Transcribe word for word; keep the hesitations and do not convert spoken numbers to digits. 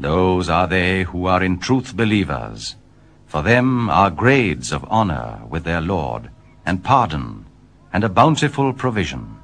Those are they who are in truth believers. For them are grades of honor with their Lord, and pardon, and a bountiful provision.